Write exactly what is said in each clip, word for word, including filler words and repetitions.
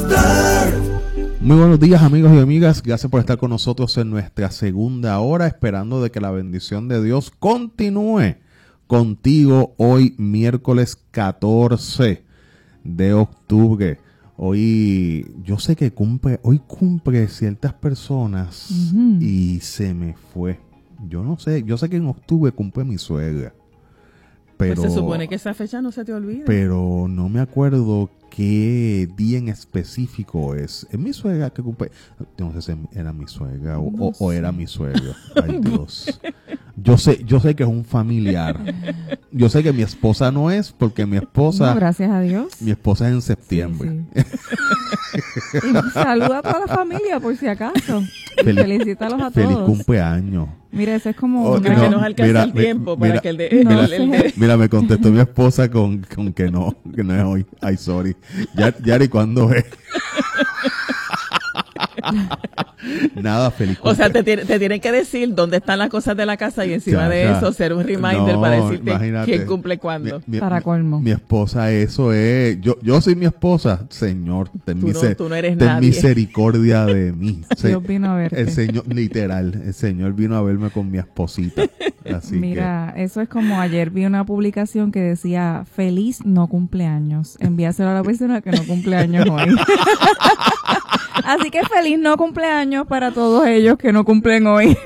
estar. Muy buenos días, amigos y amigas. Gracias por estar con nosotros en nuestra segunda hora, esperando de que la bendición de Dios continúe contigo hoy, miércoles catorce de octubre. Hoy, yo sé que cumple, hoy cumple ciertas personas uh-huh. y se me fue. Yo no sé, yo sé que en octubre cumple mi suegra. Pero, pues se supone que esa fecha no se te olvida. Pero no me acuerdo qué día en específico es. ¿Es mi suegra que cumple? No sé si era mi suegra o, no o, o era mi suegra. Ay, Dios. Yo sé, yo sé que es un familiar. Yo sé que mi esposa no es, porque mi esposa... No, gracias a Dios. Mi esposa es en septiembre. Sí, sí. Y saluda a toda la familia, por si acaso. Feliz, Felicítalos a feliz todos. Feliz cumpleaños. Mira, eso es como... Oh, una... no, que nos alcanza mira, el tiempo mira, para que el de... No, mira, sé. el de... mira, me contestó mi esposa con, con que no, que no es hoy. Ay, sorry. Yari, ¿cuándo es? Nada, feliz cumple. O sea, te, te tienen que decir dónde están las cosas de la casa y encima ya, de ya. eso ser un reminder no, para decirte imagínate. quién cumple cuándo. Mi, mi, para colmo. Mi, mi esposa, eso es... Yo yo soy mi esposa, Señor. Ten, tú, miser, no, tú no eres ten nadie. misericordia de mí. Dios vino a verte. El Señor, literal, el Señor vino a verme con mi esposita. Así Mira, que. eso es como ayer vi una publicación que decía feliz no cumpleaños. Envíaselo a la persona que no cumpleaños hoy. Así que feliz no cumpleaños para todos ellos que no cumplen hoy.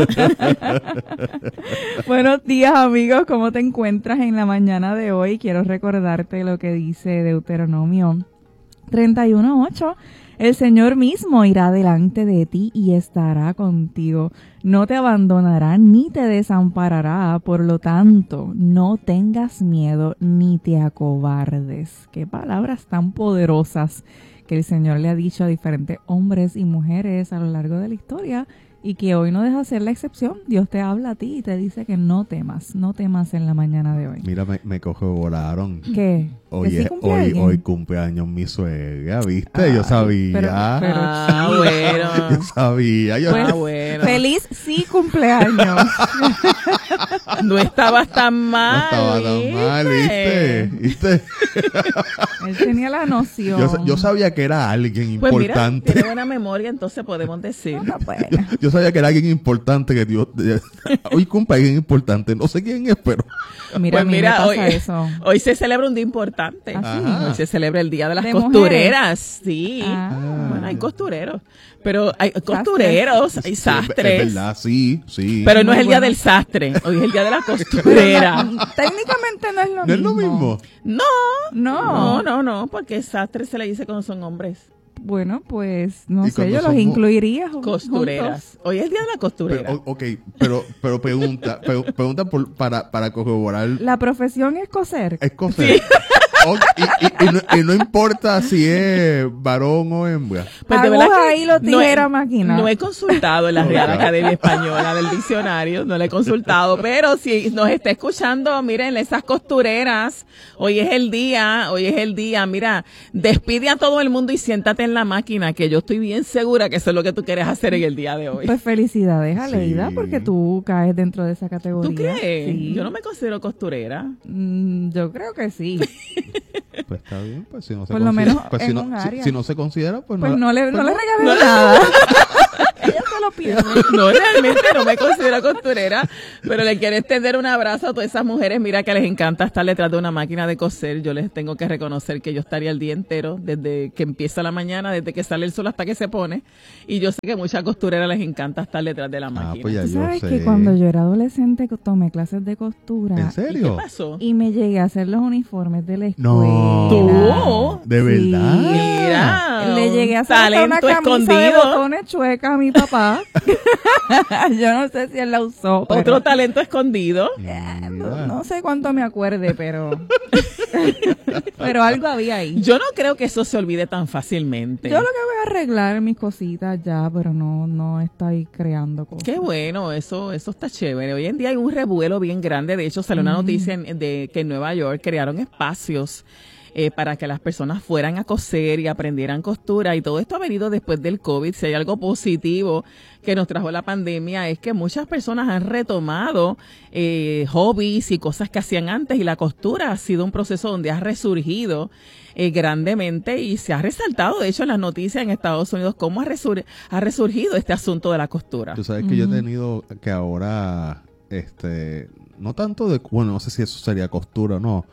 Buenos días, amigos. ¿Cómo te encuentras en la mañana de hoy? Quiero recordarte lo que dice Deuteronomio treinta y uno ocho. El Señor mismo irá delante de ti y estará contigo. No te abandonará ni te desamparará. Por lo tanto, no tengas miedo ni te acobardes. Qué palabras tan poderosas que el Señor le ha dicho a diferentes hombres y mujeres a lo largo de la historia y que hoy no deja de ser la excepción. Dios te habla a ti y te dice que no temas, no temas en la mañana de hoy. Mira, me, me corroboraron. ¿Qué? Hoy, ¿Que sí hoy, alguien? hoy cumpleaños mi suegra, ¿viste? Ay, yo sabía. Pero, pero ah, bueno. Yo sabía. Yo pues, ah, bueno. Feliz sí cumpleaños. No estabas tan mal. No estaba tan mal, ¿viste? ¿Viste? Él tenía la noción. Yo, yo sabía que era alguien pues importante. Mira, tiene buena memoria, entonces podemos decir. No, bueno. yo, yo sabía que era alguien importante que Dios... Hoy cumple alguien importante. No sé quién es, pero... Mira, pues mira, pasa hoy, eso. hoy se celebra un día importante. ¿Ah, sí? Hoy se celebra el Día de las ¿De Costureras. Mujeres? Sí. Ah. Bueno, hay costureros. Pero hay costureros, hay sastres. Es verdad, sí, sí. Pero no Muy es el Día bueno. del Sastre. Hoy es el Día de la Costurera. No, técnicamente no es lo ¿No mismo. es lo mismo? No. No. No, no, no. Porque sastre se le dice cuando son hombres. Bueno, pues no ¿Y sé, yo somos los incluiría jun- costureras. juntos. Hoy es el Día de la Costurera. Pero, ok, pero, pero pregunta, pero, pregunta por, para, para corroborar. La profesión es coser. Es coser. Sí. O, y, y, y, no, y no importa si es varón o hembra. Pues aguja, hilo, tijera, no he, máquina. No he consultado en la Real Academia Española del diccionario, no le he consultado, pero si nos está escuchando, miren, esas costureras, hoy es el día, hoy es el día, mira, despide a todo el mundo y siéntate en la máquina, que yo estoy bien segura que eso es lo que tú quieres hacer en el día de hoy. Pues felicidades, Aleida, Sí. porque tú caes dentro de esa categoría. ¿Tú crees? Sí. Yo no me considero costurera. Mm, yo creo que sí. Pues está bien, pues si no se Por lo considera, menos pues, si en no, un si, área. si no se considera, pues, Pues no, no le, pues no le no. regales nada. Ella se lo pierde. No, realmente no me considero costurera, pero le quiero extender un abrazo a todas esas mujeres, mira que les encanta estar detrás de una máquina de coser. Yo les tengo que reconocer que yo estaría el día entero, desde que empieza la mañana, desde que sale el sol hasta que se pone, y yo sé que muchas costureras les encanta estar detrás de la máquina. Ah, pues ya ¿Tú yo sabes sé. que cuando yo era adolescente tomé clases de costura? ¿En ¿Y qué serio? pasó? Y me llegué a hacer los uniformes de la escuela. No. ¿Tú? ¿De Sí. verdad? Mira, Le llegué a hacer hasta talento una camisa escondido. de botones chueca a mi papá. Yo no sé si él la usó. Pero, Otro talento escondido. Eh, no, Mira. no sé cuánto me acuerde, pero pero algo había ahí. Yo no creo que eso se olvide tan fácilmente. Yo lo que voy a arreglar mis cositas ya, pero no no estoy creando cosas. Qué bueno, eso eso está chévere. Hoy en día hay un revuelo bien grande. De hecho, salió una Mm. noticia en- de que en Nueva York crearon espacios eh, para que las personas fueran a coser y aprendieran costura, y todo esto ha venido después del COVID. Si hay algo positivo que nos trajo la pandemia es que muchas personas han retomado eh, hobbies y cosas que hacían antes, y la costura ha sido un proceso donde ha resurgido eh, grandemente, y se ha resaltado, de hecho, en las noticias en Estados Unidos, cómo ha, resur ha resurgido este asunto de la costura. Tú sabes que uh-huh. yo he tenido que ahora, este, no tanto de, bueno, no sé si eso sería costura o no,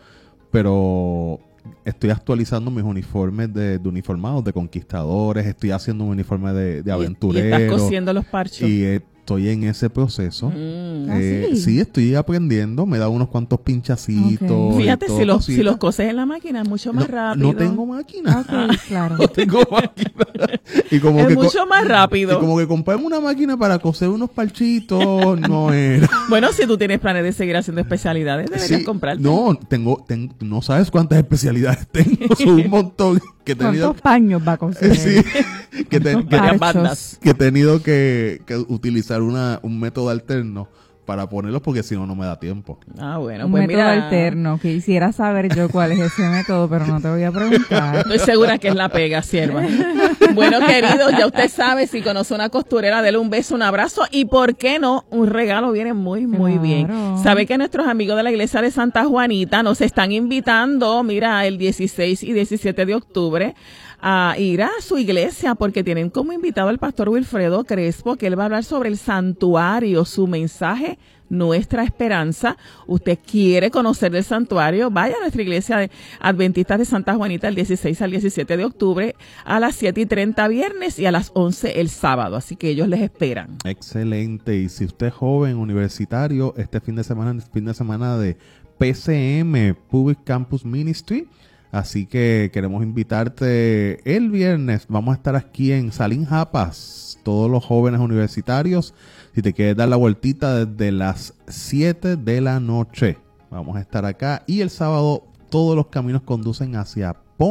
pero estoy actualizando mis uniformes de, de uniformados, de conquistadores, estoy haciendo un uniforme de, de aventureros. Y, y estás cosiendo los parchos. Y estoy en ese proceso. Mm. Eh, ¿Ah, sí? sí, estoy aprendiendo, me da unos cuantos pinchacitos. Okay. Fíjate, si los, si los coses en la máquina es mucho más no, rápido. No tengo máquina. Okay, claro. No tengo máquina. Y como es que mucho más rápido. Y como que comprarme una máquina para coser unos parchitos no era. Bueno, si tú tienes planes de seguir haciendo especialidades, deberías Sí, comprarte. no, tengo, tengo, no sabes cuántas especialidades tengo, son un montón que he tenido. ¿Cuántos paños va a coser? Sí, que, te, que, Varias bandas. que he tenido que, que utilizar una, un método alterno para ponerlos, porque si no, no me da tiempo. Ah, bueno, Un pues método mira, alterno. Quisiera saber yo cuál es ese método, pero no te voy a preguntar. estoy segura que es la pega, sierva. Bueno, queridos, ya usted sabe, si conoce una costurera, dele un beso, un abrazo, y por qué no, un regalo viene muy, muy Claro. bien. Sabe que nuestros amigos de la iglesia de Santa Juanita nos están invitando, mira, el dieciséis y diecisiete de octubre, a ir a su iglesia, porque tienen como invitado al pastor Wilfredo Crespo, que él va a hablar sobre el santuario, su mensaje, nuestra esperanza. Usted quiere conocer del santuario, vaya a nuestra iglesia de Adventistas de Santa Juanita el dieciséis al diecisiete de octubre a las siete y treinta viernes y a las once el sábado, así que ellos les esperan. Excelente. Y si usted es joven, universitario, este fin de semana es fin de semana de P C M, Public Campus Ministry. Así que queremos invitarte el viernes. Vamos a estar aquí en Salín Japas, todos los jóvenes universitarios. Si te quieres dar la vueltita desde las siete de la noche, vamos a estar acá. Y el sábado todos los caminos conducen hacia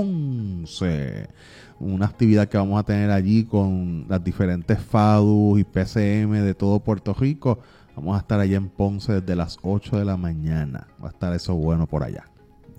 Ponce. Una actividad que vamos a tener allí con las diferentes F A D U y P C M de todo Puerto Rico. Vamos a estar allá en Ponce desde las ocho de la mañana. Va a estar eso bueno por allá.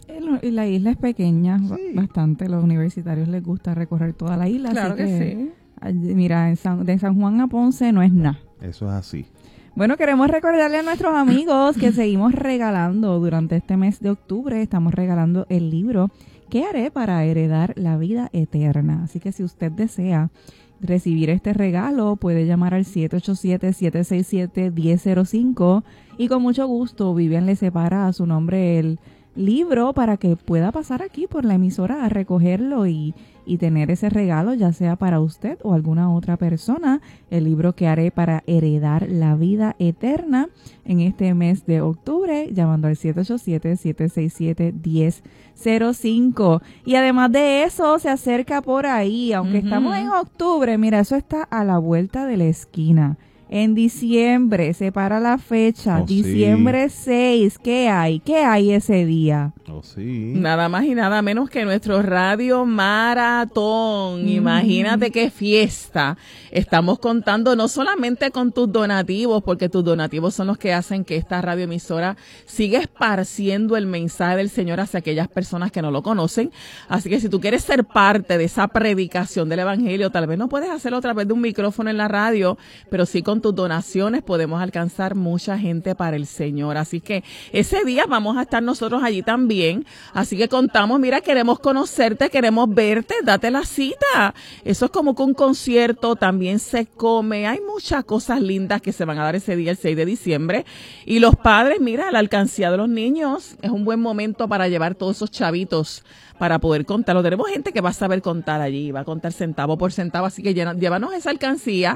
Y la isla es pequeña, Sí. bastante. Los universitarios les gusta recorrer toda la isla. Claro así que que, sí. allí, mira, en San, de San Juan a Ponce no es nada. Eso es así. Bueno, queremos recordarle a nuestros amigos que seguimos regalando durante este mes de octubre. Estamos regalando el libro ¿Qué haré para heredar la vida eterna? Así que si usted desea recibir este regalo, puede llamar al siete ocho siete, siete seis siete, uno cero cero cinco y con mucho gusto Vivian le separa a su nombre el libro para que pueda pasar aquí por la emisora a recogerlo y, y tener ese regalo, ya sea para usted o alguna otra persona. El libro que haré para heredar la vida eterna en este mes de octubre, llamando al siete ocho siete, siete seis siete, uno cero cero cinco. Y además de eso, se acerca por ahí, aunque uh-huh. estamos en octubre, mira, eso está a la vuelta de la esquina. En diciembre, se para la fecha, Oh, diciembre sí. seis, ¿qué hay? ¿Qué hay ese día? Oh, sí. Nada más y nada menos que nuestro Radio Maratón. Mm. Imagínate qué fiesta. Estamos contando no solamente con tus donativos, porque tus donativos son los que hacen que esta radioemisora siga esparciendo el mensaje del Señor hacia aquellas personas que no lo conocen. Así que si tú quieres ser parte de esa predicación del Evangelio, tal vez no puedes hacerlo a través de un micrófono en la radio, pero sí con tus donaciones podemos alcanzar mucha gente para el Señor. Así que ese día vamos a estar nosotros allí también. Así que contamos, mira, queremos conocerte, queremos verte, date la cita. Eso es como que un concierto, también se come. Hay muchas cosas lindas que se van a dar ese día, el seis de diciembre. Y los padres, mira, la alcancía de los niños es un buen momento para llevar todos esos chavitos para poder contarlo. Tenemos gente que va a saber contar allí, va a contar centavo por centavo, así que llévanos esa alcancía